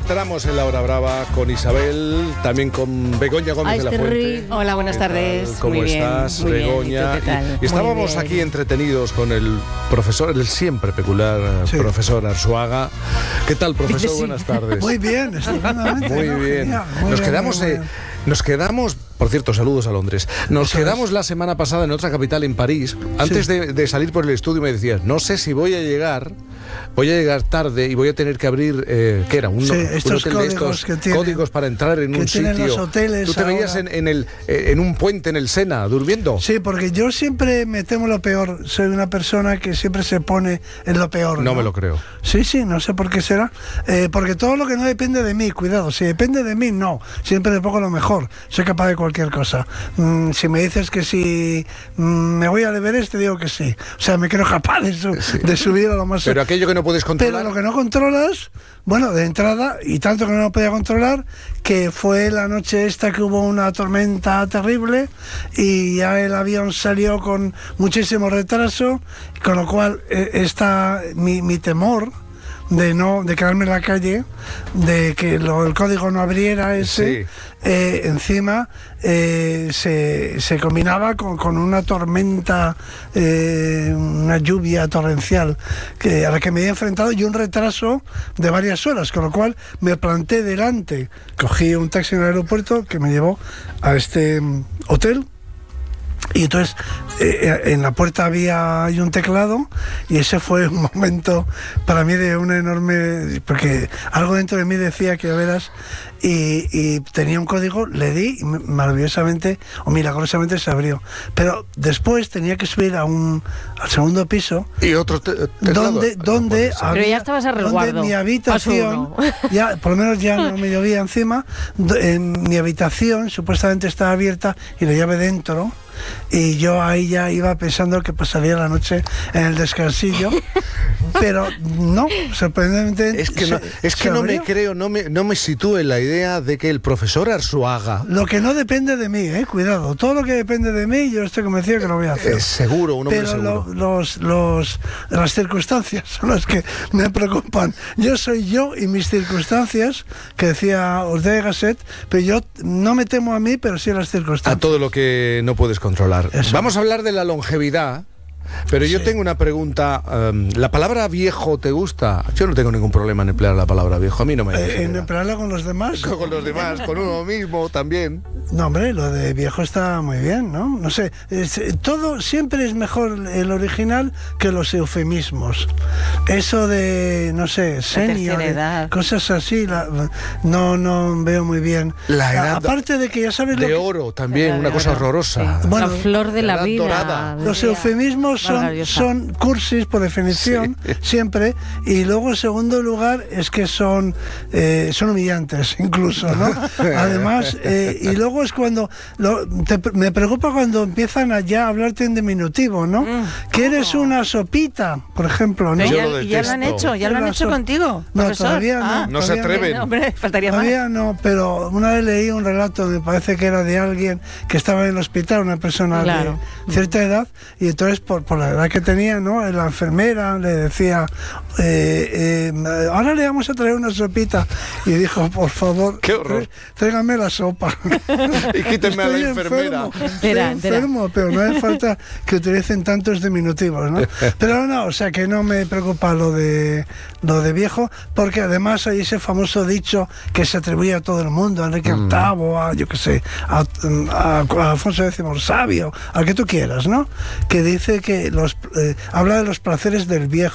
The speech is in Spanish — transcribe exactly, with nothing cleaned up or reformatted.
Entramos en la hora brava con Isabel, también con Begoña Gómez Ay, de la Fuente. Hola, buenas tardes. ¿Cómo muy estás, bien, muy Begoña? Bien. ¿Y, ¿qué tal? y, y estábamos bien. aquí entretenidos con el profesor, el siempre peculiar sí. profesor Arzuaga. ¿Qué tal, profesor? Sí. Buenas tardes. Muy bien, estupendamente. Muy ¿no? bien. Genial, muy Nos bien, quedamos... muy Eh, bien. Nos quedamos, por cierto, saludos a Londres. Nos Eso quedamos es. la semana pasada en otra capital, en París. Antes sí. de, de salir por el estudio me decías, no sé si voy a llegar, voy a llegar tarde y voy a tener que abrir, eh, ¿qué era? Un, sí, un estos hotel códigos de estos que tienen, códigos para entrar en que un tienen sitio. Los hoteles ¿Tú te veías en, en, el, eh, en un puente en el Sena, durmiendo? Sí, porque yo siempre me temo lo peor. Soy una persona que siempre se pone en lo peor. No, No, me lo creo. Sí, sí, no sé por qué será. Eh, porque todo lo que no depende de mí, cuidado, si depende de mí, no. Siempre le pongo lo mejor. Soy capaz de cualquier cosa. Mm, si me dices que si mm, me voy al Everest, te digo que sí. O sea, me creo capaz de, su, sí. de subir a lo más... Pero aquello que no puedes controlar... Pero lo que no controlas, bueno, de entrada, y tanto que no lo podía controlar, que fue la noche esta que hubo una tormenta terrible y ya el avión salió con muchísimo retraso, con lo cual eh, está mi, mi temor de no de quedarme en la calle, de que lo, el código no abriera ese, sí. eh, encima eh, se, se combinaba con, con una tormenta, eh, una lluvia torrencial que, a la que me había enfrentado y un retraso de varias horas, con lo cual me planté delante, cogí un taxi en el aeropuerto que me llevó a este um, hotel. Y entonces eh, en la puerta había hay un teclado y ese fue un momento para mí de una enorme... porque algo dentro de mí decía que verás y, y tenía un código, le di y maravillosamente o milagrosamente se abrió. Pero después tenía que subir a un al segundo piso y otro te, donde, donde no había, pero ya estabas a resguardo. Donde mi habitación, ya, por lo menos ya no me llovía encima, en mi habitación supuestamente estaba abierta y la llave dentro. Y yo ahí ya iba pensando que pasaría la noche en el descansillo, pero no, sorprendentemente es que no, se, es que no me creo, no me, no me sitúo en la idea de que el profesor Arzuaga... Lo que no depende de mí, eh, cuidado, todo lo que depende de mí yo estoy convencido que lo voy a hacer. Es seguro, un hombre pero seguro. Lo, los, los, las circunstancias son las que me preocupan. Yo soy yo y mis circunstancias, que decía Ortega y Gasset, pero yo no me temo a mí, pero sí a las circunstancias. A todo lo que no puedes controlar. Eso. Vamos a hablar de la longevidad, pero yo sí. tengo una pregunta. Um, ¿La palabra viejo te gusta? Yo no tengo ningún problema en emplear la palabra viejo. A mí no me... Eh, ¿En emplearla con los demás? Con, con los demás, con uno mismo también. No, hombre, lo de viejo está muy bien, ¿no? No sé, es, todo siempre es mejor el original que los eufemismos. Eso de, no sé, senior, cosas así, la, no no veo muy bien. La edad aparte de que ya sabes de lo que, oro también, una cosa horrorosa. Sí. Bueno, la flor de la, la vida. Dorada. Los eufemismos son, son cursis por definición, sí. siempre, y luego en segundo lugar es que son, eh, son humillantes incluso, ¿no? Además, eh, y luego es cuando lo, te, me preocupa cuando empiezan a ya hablarte en diminutivo, ¿no? Mm. Que eres una sopita, por ejemplo, ¿no? Ya, lo ya lo han hecho, ya lo han hecho so contigo. No, profesor. todavía no. Ah, no todavía se atreven. No, hombre, faltaría todavía más. no, pero una vez leí un relato, me parece que era de alguien que estaba en el hospital, una persona claro. de cierta edad, y entonces por, por la edad que tenía, ¿no? La enfermera le decía, eh, eh, ahora le vamos a traer una sopita, y dijo, por favor, qué horror, tráigame la sopa. Y quítenme a la enfermera. Enfermo, estoy era, enfermo, era. Pero no hace falta que utilicen tantos diminutivos, ¿no? Pero no, o sea que no me preocupa lo de lo de viejo, porque además hay ese famoso dicho que se atribuye a todo el mundo, a Enrique mm. octavo, a yo qué sé, a, a, a Alfonso décimo el Sabio, al que tú quieras, ¿no? Que dice que los eh, habla de los placeres del viejo.